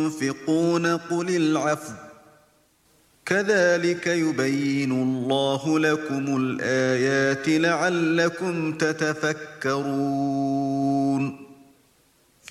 تنفقون قل العفو كذلك يبين الله لكم الآيات لعلكم تتفكرون